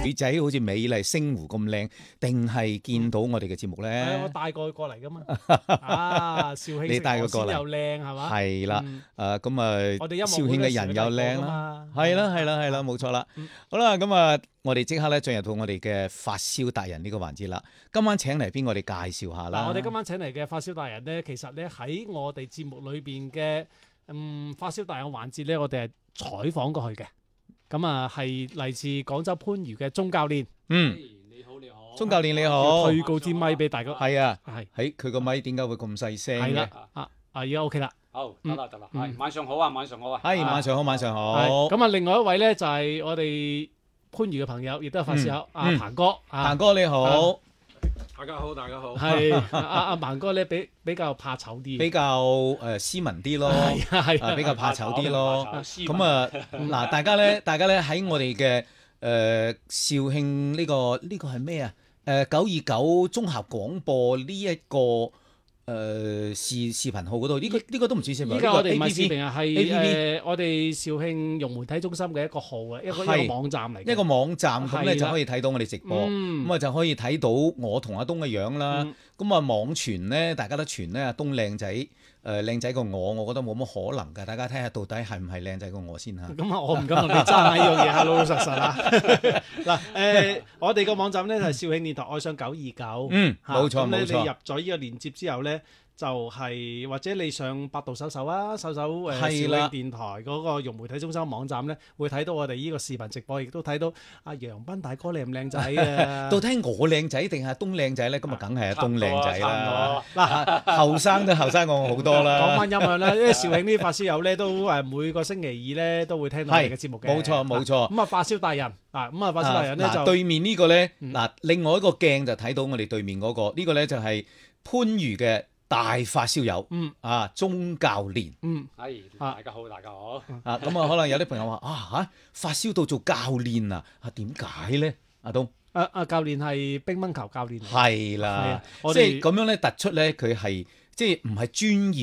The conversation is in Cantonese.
女仔好似美麗星湖咁靚，定係見到我哋嘅節目咧？ 我帶過嚟噶嘛。啊，肇慶你帶佢過嚟又靚係嘛？ 係啦，咁我哋音樂肇慶嘅人又靚啦，係啦，冇錯啦。好啦，咁我哋即刻咧進入到我哋嘅發燒達人呢個環節啦。今晚請嚟邊個我哋介紹下啦？ 我哋今晚請嚟嘅發燒達人咧，其實咧喺我哋節目裏邊嘅發燒達人環節咧，我哋係採訪過去嘅。咁係嚟自廣州番禺嘅鐘教練。 你好， 鐘教練你好。 推高支咪俾大家。 係啊， 係。 佢個咪點解會咁細聲嘅？ 係啦，而家 OK 啦。 好，得啦，係晚上好啊，晚上好啊。 係晚上好，晚上好。 咁另外一位咧就係我哋番禺嘅朋友，亦都係發燒友阿鵬哥。 鵬哥你好。 大家好， 係阿鵬哥咧比較怕醜啲， 比較斯文啲咯，係比較怕醜啲咯。咁嗱，大家咧喺我哋嘅肇慶呢個係咩啊？929綜合廣播呢一個視頻號嗰度，呢個都唔似視頻。 依家我哋唔係視頻啊，係我哋肇慶融媒體中心嘅一個號啊，一個網站嚟嘅。 一個網站咁咧就可以睇到我哋直播，咁就可以睇到我同阿東嘅樣啦。咁網傳咧，大家都傳咧阿東靚仔，靚仔過我覺得冇乜可能㗎。大家睇下到底係唔係靚仔過我先嚇。 咁我唔敢同你爭下呢樣嘢嚇，老老實實啊。嗱我哋個網站咧就係肇慶電台愛上929。 冇錯。咁你入咗呢個連結之後咧，就係或者你上百度搜搜肇慶電台嗰個融媒體中心網站咧，會睇到我哋呢個視頻直播，亦都睇到阿楊斌大哥靚唔靚仔啊？ 到底我靚仔定係東靚仔咧？今日梗係阿東靚仔啦。嗱，後生都後生過我好多啦。 講翻音響啦，因為肇慶啲發燒友咧都每個星期二咧都會聽到我哋嘅節目嘅。 冇錯。 咁發燒達人發燒達人咧就對面呢個咧另外一個鏡就睇到我哋對面嗰個呢個咧就係番禺嘅大發燒友，鐘教練， 大家好。 咁可能有啲朋友話發燒到做教練啊？點解咧？阿東， 教練係乒乓球教練， 係啦，即係咁樣咧突出咧，佢係即係唔係專業。